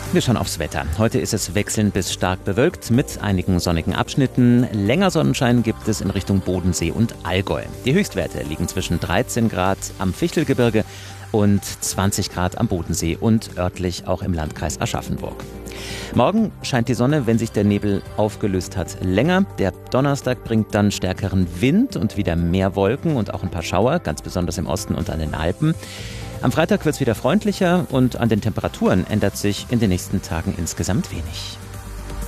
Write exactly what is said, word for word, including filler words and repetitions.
Wir schauen aufs Wetter. Heute ist es wechselnd bis stark bewölkt mit einigen sonnigen Abschnitten. Länger Sonnenschein gibt es in Richtung Bodensee und Allgäu. Die Höchstwerte liegen zwischen dreizehn Grad am Fichtelgebirge und zwanzig Grad am Bodensee und örtlich auch im Landkreis Aschaffenburg. Morgen scheint die Sonne, wenn sich der Nebel aufgelöst hat, länger. Der Donnerstag bringt dann stärkeren Wind und wieder mehr Wolken und auch ein paar Schauer, ganz besonders im Osten und an den Alpen. Am Freitag wird es wieder freundlicher und an den Temperaturen ändert sich in den nächsten Tagen insgesamt wenig.